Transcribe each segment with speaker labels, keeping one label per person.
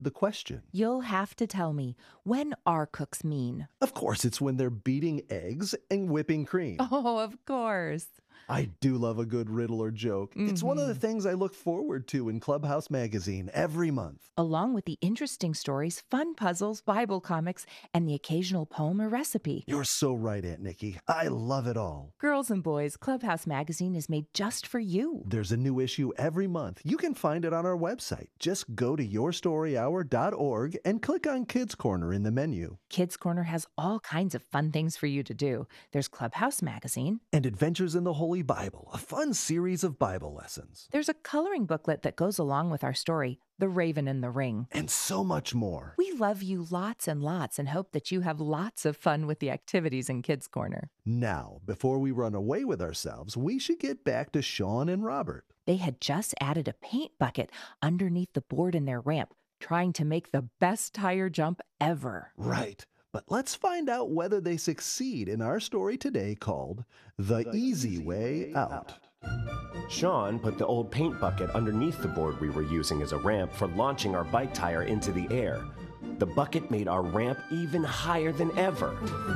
Speaker 1: the question.
Speaker 2: You'll have to tell me, when are cooks mean?
Speaker 1: Of course, it's when they're beating eggs and whipping cream.
Speaker 2: Oh, of course.
Speaker 1: I do love a good riddle or joke. It's one of the things I look forward to in Clubhouse Magazine every month.
Speaker 2: Along with the interesting stories, fun puzzles, Bible comics, and the occasional poem or recipe.
Speaker 1: You're so right, Aunt Nikki. I love it all.
Speaker 2: Girls and boys, Clubhouse Magazine is made just for you.
Speaker 1: There's a new issue every month. You can find it on our website. Just go to yourstoryhour.org and click on Kids Corner in the menu.
Speaker 2: Kids Corner has all kinds of fun things for you to do. There's Clubhouse Magazine.
Speaker 1: And Adventures in the Holy Bible, a fun series of Bible lessons.
Speaker 2: There's a coloring booklet that goes along with our story, The Raven in the Ring.
Speaker 1: And so much more.
Speaker 2: We love you lots and lots and hope that you have lots of fun with the activities in Kids Corner.
Speaker 1: Now, before we run away with ourselves, we should get back to Sean and Robert.
Speaker 2: They had just added a paint bucket underneath the board in their ramp, trying to make the best tire jump ever.
Speaker 1: Right. But let's find out whether they succeed in our story today called The Easy Way Out.
Speaker 3: Sean put the old paint bucket underneath the board we were using as a ramp for launching our bike tire into the air. The bucket made our ramp even higher than ever.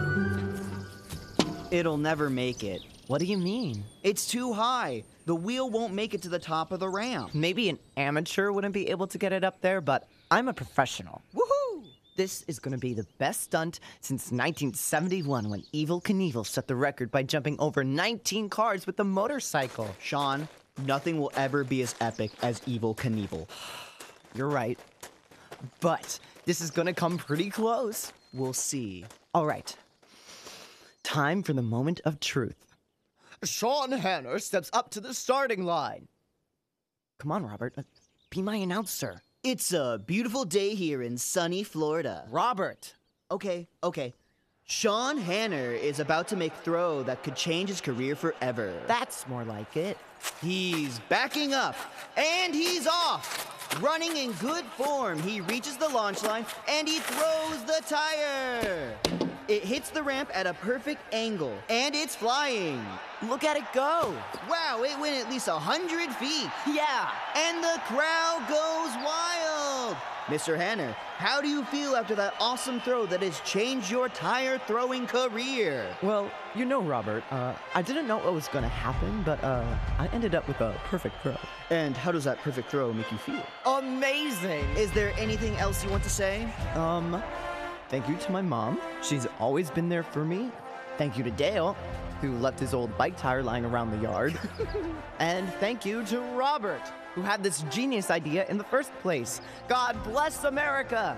Speaker 4: It'll never make it.
Speaker 5: What do you mean?
Speaker 4: It's too high. The wheel won't make it to the top of the ramp.
Speaker 5: Maybe an amateur wouldn't be able to get it up there, but I'm a professional.
Speaker 4: Woohoo!
Speaker 5: This is going to be the best stunt since 1971 when Evel Knievel set the record by jumping over 19 cars with a motorcycle.
Speaker 4: Sean, nothing will ever be as epic as Evel Knievel.
Speaker 5: You're right. But this is going to come pretty close.
Speaker 4: We'll see.
Speaker 5: All right. Time for the moment of truth. Sean Hanner steps up to the starting line. Come on, Robert. Be my announcer.
Speaker 4: It's a beautiful day here in sunny Florida.
Speaker 5: Robert.
Speaker 4: Okay. Sean Hanner is about to make a throw that could change his career forever.
Speaker 5: That's more like it.
Speaker 4: He's backing up, and he's off. Running in good form, he reaches the launch line, and he throws the tire. It hits the ramp at a perfect angle, and it's flying.
Speaker 5: Look at it go.
Speaker 4: Wow, it went at least 100 feet.
Speaker 5: Yeah.
Speaker 4: And the crowd goes wild. Mr. Hanner, how do you feel after that awesome throw that has changed your tire throwing career?
Speaker 5: Well, you know, Robert, I didn't know what was going to happen, but I ended up with a perfect throw.
Speaker 4: And how does that perfect throw make you feel?
Speaker 5: Amazing.
Speaker 4: Is there anything else you want to say?
Speaker 5: Thank you to my mom. She's always been there for me. Thank you to Dale, who left his old bike tire lying around the yard. And thank you to Robert, who had this genius idea in the first place. God bless America!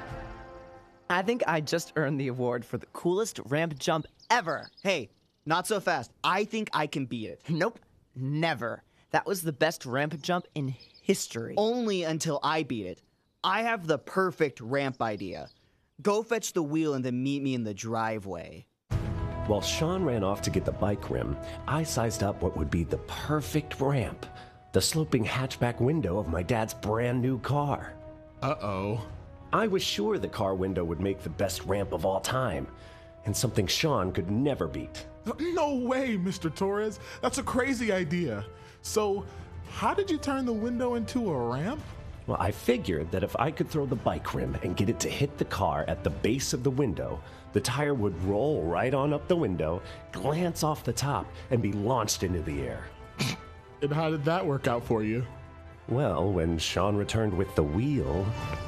Speaker 5: I think I just earned the award for the coolest ramp jump ever.
Speaker 4: Hey, not so fast. I think I can beat it.
Speaker 5: Nope, never. That was the best ramp jump in history.
Speaker 4: Only until I beat it. I have the perfect ramp idea. Go fetch the wheel and then meet me in the driveway.
Speaker 3: While Sean ran off to get the bike rim, I sized up what would be the perfect ramp. The sloping hatchback window of my dad's brand new car.
Speaker 6: Uh-oh.
Speaker 3: I was sure the car window would make the best ramp of all time, and something Sean could never beat.
Speaker 6: No way, Mr. Torres. That's a crazy idea. So, how did you turn the window into a ramp?
Speaker 3: Well, I figured that if I could throw the bike rim and get it to hit the car at the base of the window, the tire would roll right on up the window, glance off the top, and be launched into the air.
Speaker 6: And how did that work out for you?
Speaker 3: Well, when Sean returned with the wheel...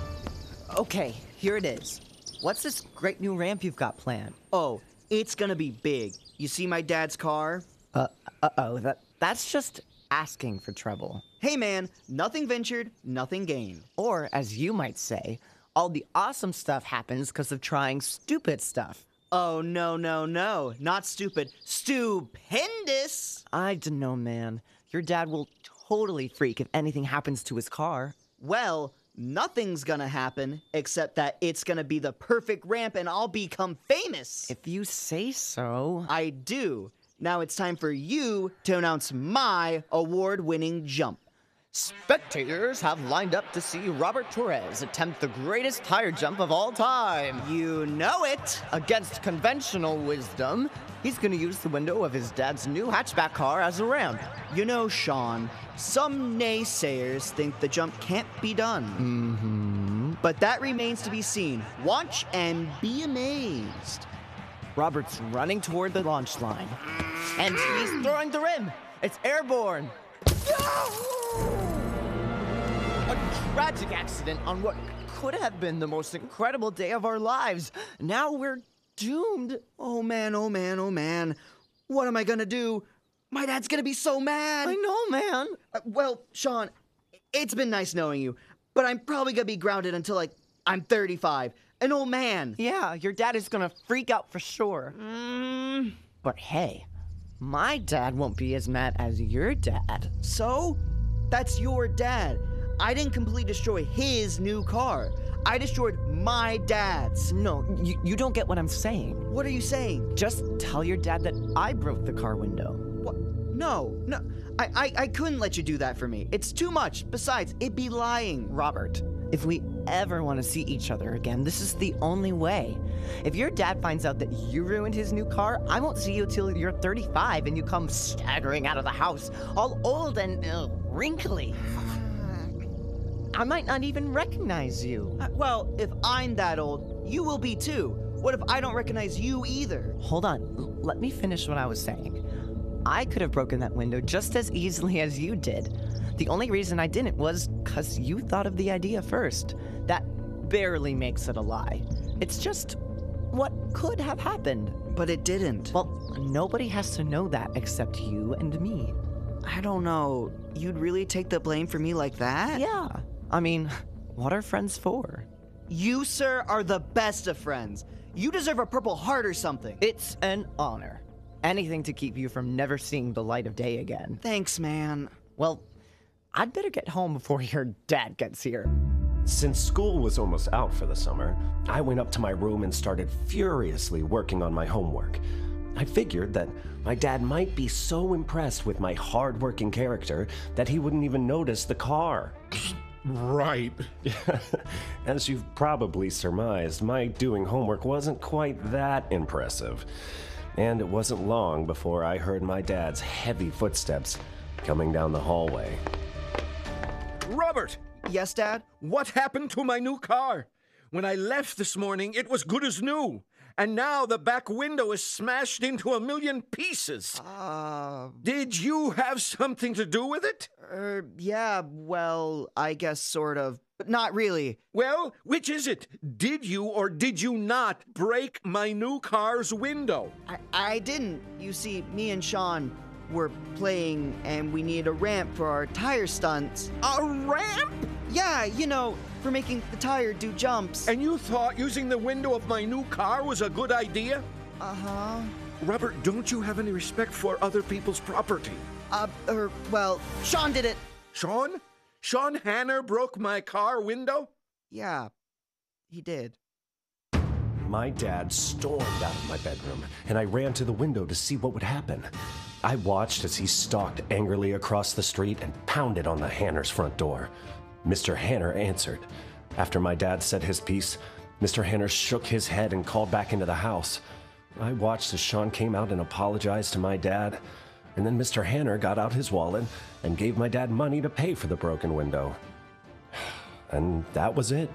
Speaker 5: Okay, here it is. What's this great new ramp you've got planned?
Speaker 4: Oh, it's gonna be big. You see my dad's car?
Speaker 5: That's just asking for trouble.
Speaker 4: Hey man, nothing ventured, nothing gained.
Speaker 5: Or, as you might say, all the awesome stuff happens because of trying stupid stuff.
Speaker 4: Oh, no, not stupid. Stupendous!
Speaker 5: I don't know, man. Your dad will totally freak if anything happens to his car.
Speaker 4: Well, nothing's gonna happen, except that it's gonna be the perfect ramp and I'll become famous.
Speaker 5: If you say so.
Speaker 4: I do. Now it's time for you to announce my award-winning jump.
Speaker 5: Spectators have lined up to see Robert Torres attempt the greatest tire jump of all time.
Speaker 4: You know it.
Speaker 5: Against conventional wisdom, he's going to use the window of his dad's new hatchback car as a ramp.
Speaker 4: You know, Sean, some naysayers think the jump can't be done. But that remains to be seen. Watch and be amazed.
Speaker 5: Robert's running toward the launch line. And he's throwing the rim. It's airborne. A tragic accident on what could have been the most incredible day of our lives. Now we're doomed.
Speaker 4: Oh man, oh man, oh man. What am I gonna do? My dad's gonna be so mad.
Speaker 5: I know, man.
Speaker 4: Well, Sean, it's been nice knowing you, but I'm probably gonna be grounded until, like, I'm 35. An old man.
Speaker 5: Yeah, your dad is gonna freak out for sure. But hey, my dad won't be as mad as your dad.
Speaker 4: So? That's your dad. I didn't completely destroy his new car. I destroyed my dad's.
Speaker 5: No, you don't get what I'm saying.
Speaker 4: What are you saying?
Speaker 5: Just tell your dad that I broke the car window.
Speaker 4: What? No. I couldn't let you do that for me. It's too much. Besides, it'd be lying.
Speaker 5: Robert, if we ever want to see each other again, this is the only way. If your dad finds out that you ruined his new car, I won't see you till you're 35 and you come staggering out of the house, all old and wrinkly. I might not even recognize you.
Speaker 4: Well, if I'm that old, you will be too. What if I don't recognize you either?
Speaker 5: Hold on, let me finish what I was saying. I could have broken that window just as easily as you did. The only reason I didn't was because you thought of the idea first. That barely makes it a lie. It's just what could have happened.
Speaker 4: But it didn't.
Speaker 5: Well, nobody has to know that except you and me.
Speaker 4: I don't know. You'd really take the blame for me like that?
Speaker 5: Yeah. I mean, what are friends for?
Speaker 4: You, sir, are the best of friends. You deserve a Purple Heart or something.
Speaker 5: It's an honor. Anything to keep you from never seeing the light of day again.
Speaker 4: Thanks, man.
Speaker 5: Well, I'd better get home before your dad gets here.
Speaker 3: Since school was almost out for the summer, I went up to my room and started furiously working on my homework. I figured that my dad might be so impressed with my hard-working character that he wouldn't even notice the car.
Speaker 6: Right.
Speaker 3: As you've probably surmised, my doing homework wasn't quite that impressive. And it wasn't long before I heard my dad's heavy footsteps coming down the hallway.
Speaker 7: Robert!
Speaker 4: Yes, Dad?
Speaker 7: What happened to my new car? When I left this morning, it was good as new. And now the back window is smashed into a million pieces. Did you have something to do with it?
Speaker 4: Yeah, well, I guess sort of. But not really.
Speaker 7: Well, which is it? Did you or did you not break my new car's window?
Speaker 4: I didn't. You see, me and Sean were playing and we needed a ramp for our tire stunts.
Speaker 7: A ramp?
Speaker 4: Yeah, you know, for making the tire do jumps.
Speaker 7: And you thought using the window of my new car was a good idea?
Speaker 4: Uh-huh.
Speaker 7: Robert, don't you have any respect for other people's property?
Speaker 4: Well, Sean did it.
Speaker 7: Sean? Sean Hanner broke my car window?
Speaker 4: Yeah, he did.
Speaker 3: My dad stormed out of my bedroom, and I ran to the window to see what would happen. I watched as he stalked angrily across the street and pounded on the Hanner's front door. Mr. Hanner answered. After my dad said his piece, Mr. Hanner shook his head and called back into the house. I watched as Sean came out and apologized to my dad, and then Mr. Hanner got out his wallet and gave my dad money to pay for the broken window. And that was it.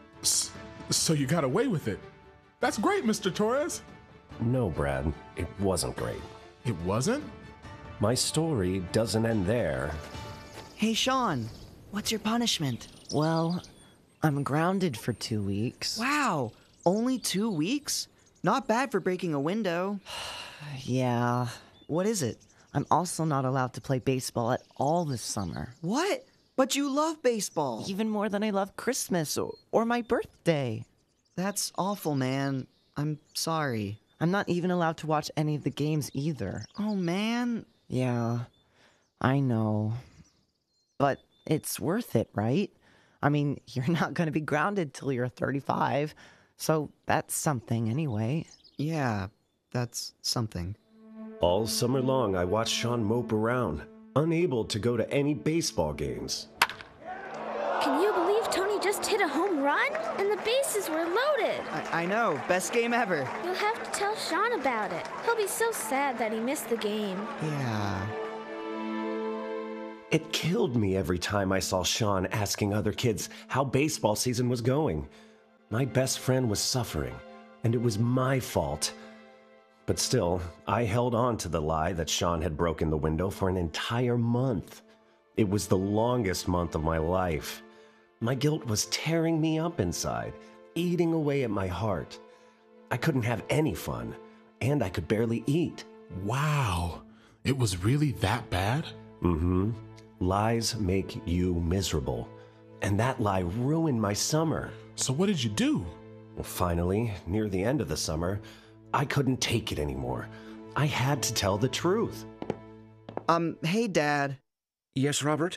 Speaker 6: So you got away with it. That's great, Mr. Torres.
Speaker 3: No, Brad, it wasn't great.
Speaker 6: It wasn't?
Speaker 3: My story doesn't end there.
Speaker 4: Hey, Sean, what's your punishment?
Speaker 5: Well, I'm grounded for 2 weeks.
Speaker 4: Wow, only 2 weeks? Not bad for breaking a window.
Speaker 5: Yeah.
Speaker 4: What is it?
Speaker 5: I'm also not allowed to play baseball at all this summer.
Speaker 4: What? But you love baseball.
Speaker 5: Even more than I love Christmas or my birthday.
Speaker 4: That's awful, man. I'm sorry.
Speaker 5: I'm not even allowed to watch any of the games either.
Speaker 4: Oh, man.
Speaker 5: Yeah, I know. But it's worth it, right? I mean, you're not going to be grounded till you're 35, so that's something anyway.
Speaker 4: Yeah, that's something.
Speaker 3: All summer long, I watched Sean mope around, unable to go to any baseball games.
Speaker 8: Can you believe Tony just hit a home run? And the bases were loaded.
Speaker 4: I know. Best game ever.
Speaker 8: You'll have to tell Sean about it. He'll be so sad that he missed the game.
Speaker 4: Yeah.
Speaker 3: It killed me every time I saw Sean asking other kids how baseball season was going. My best friend was suffering, and it was my fault. But still, I held on to the lie that Sean had broken the window for an entire month. It was the longest month of my life. My guilt was tearing me up inside, eating away at my heart. I couldn't have any fun, and I could barely eat.
Speaker 6: Wow. It was really that bad?
Speaker 3: Mm-hmm. Lies make you miserable. And that lie ruined my summer.
Speaker 6: So what did you do?
Speaker 3: Well, finally, near the end of the summer, I couldn't take it anymore. I had to tell the truth.
Speaker 4: Hey, Dad.
Speaker 7: Yes, Robert?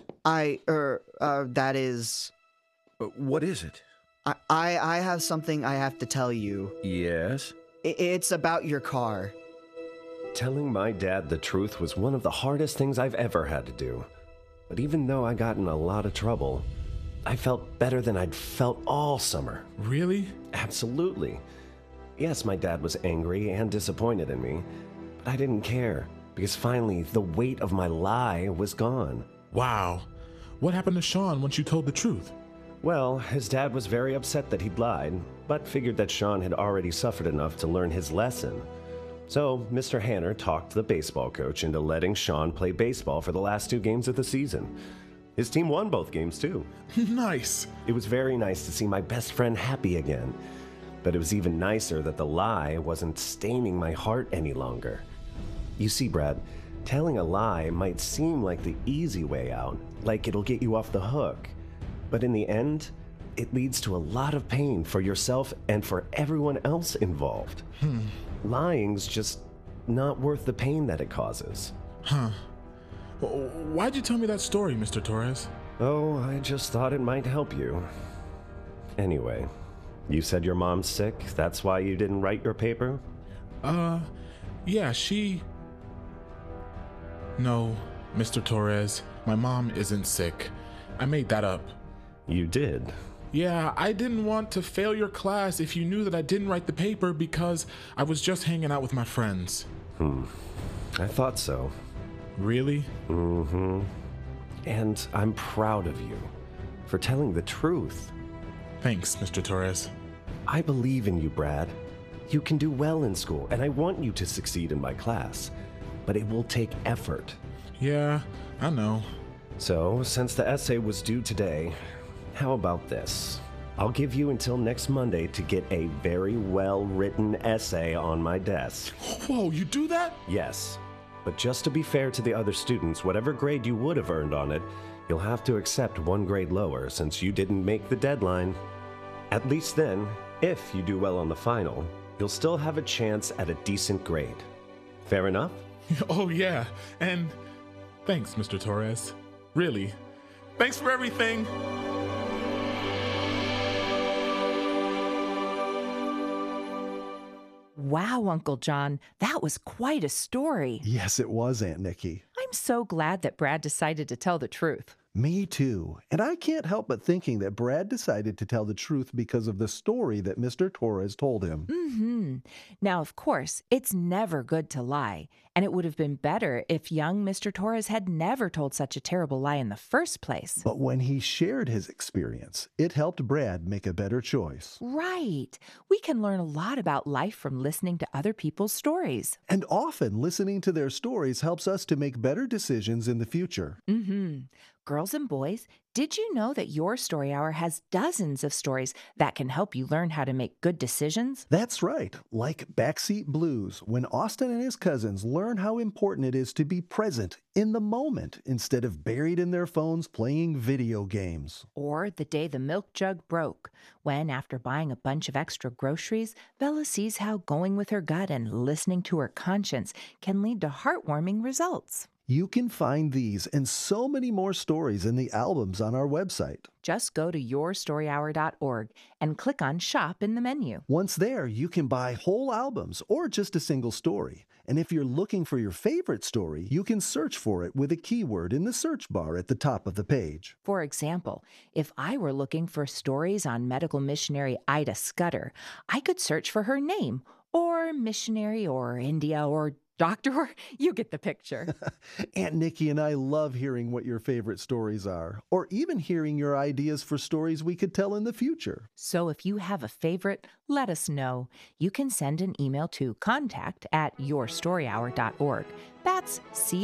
Speaker 4: That is...
Speaker 7: What is it?
Speaker 4: I have something I have to tell you.
Speaker 7: Yes?
Speaker 4: It's about your car.
Speaker 3: Telling my dad the truth was one of the hardest things I've ever had to do. But even though I got in a lot of trouble, I felt better than I'd felt all summer.
Speaker 6: Really?
Speaker 3: Absolutely. Yes, my dad was angry and disappointed in me, but I didn't care because finally the weight of my lie was gone.
Speaker 6: Wow. What happened to Sean once you told the truth?
Speaker 3: Well, his dad was very upset that he'd lied, but figured that Sean had already suffered enough to learn his lesson. So, Mr. Hanner talked the baseball coach into letting Sean play baseball for the last 2 games of the season. His team won both games, too.
Speaker 6: Nice.
Speaker 3: It was very nice to see my best friend happy again. But it was even nicer that the lie wasn't staining my heart any longer. You see, Brad, telling a lie might seem like the easy way out, like it'll get you off the hook. But in the end, it leads to a lot of pain for yourself and for everyone else involved. Lying's just not worth the pain that it causes.
Speaker 6: Huh. Why'd you tell me that story, Mr. Torres?
Speaker 3: Oh, I just thought it might help you. Anyway, you said your mom's sick? That's why you didn't write your paper?
Speaker 6: Yeah, No, Mr. Torres, my mom isn't sick. I made that up.
Speaker 3: You did?
Speaker 6: Yeah, I didn't want to fail your class if you knew that I didn't write the paper because I was just hanging out with my friends.
Speaker 3: I thought so.
Speaker 6: Really?
Speaker 3: Mm-hmm. And I'm proud of you for telling the truth.
Speaker 6: Thanks, Mr. Torres.
Speaker 3: I believe in you, Brad. You can do well in school, and I want you to succeed in my class. But it will take effort.
Speaker 6: Yeah, I know.
Speaker 3: So, since the essay was due today, how about this? I'll give you until next Monday to get a very well-written essay on my desk.
Speaker 6: Whoa, you do that?
Speaker 3: Yes. But just to be fair to the other students, whatever grade you would have earned on it, you'll have to accept 1 grade lower since you didn't make the deadline. At least then, if you do well on the final, you'll still have a chance at a decent grade. Fair enough?
Speaker 6: Oh, yeah. And thanks, Mr. Torres. Really. Thanks for everything.
Speaker 2: Wow, Uncle John, that was quite a story.
Speaker 1: Yes, it was, Aunt Nikki.
Speaker 2: I'm so glad that Brad decided to tell the truth.
Speaker 1: Me too. And I can't help but thinking that Brad decided to tell the truth because of the story that Mr. Torres told him.
Speaker 2: Now, of course, it's never good to lie, and it would have been better if young Mr. Torres had never told such a terrible lie in the first place.
Speaker 1: But when he shared his experience, it helped Brad make a better choice.
Speaker 2: Right. We can learn a lot about life from listening to other people's stories.
Speaker 1: And often listening to their stories helps us to make better decisions in the future.
Speaker 2: Girls and boys, did you know that your Story Hour has dozens of stories that can help you learn how to make good decisions?
Speaker 1: That's right, like Backseat Blues, when Austin and his cousins learn how important it is to be present in the moment instead of buried in their phones playing video games.
Speaker 2: Or The Day the Milk Jug Broke, when after buying a bunch of extra groceries, Bella sees how going with her gut and listening to her conscience can lead to heartwarming results.
Speaker 1: You can find these and so many more stories in the albums on our website.
Speaker 2: Just go to yourstoryhour.org and click on Shop in the menu.
Speaker 1: Once there, you can buy whole albums or just a single story. And if you're looking for your favorite story, you can search for it with a keyword in the search bar at the top of the page.
Speaker 2: For example, if I were looking for stories on medical missionary Ida Scudder, I could search for her name, or missionary, or India, or doctor, you get the picture.
Speaker 1: Aunt Nikki and I love hearing what your favorite stories are, or even hearing your ideas for stories we could tell in the future.
Speaker 2: So if you have a favorite, let us know. You can send an email to contact@yourstoryhour.org. That's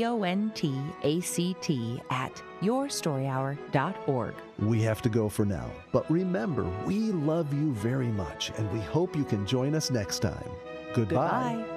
Speaker 2: contact@yourstoryhour.org.
Speaker 1: We have to go for now, but remember, we love you very much, and we hope you can join us next time. Goodbye.
Speaker 2: Goodbye.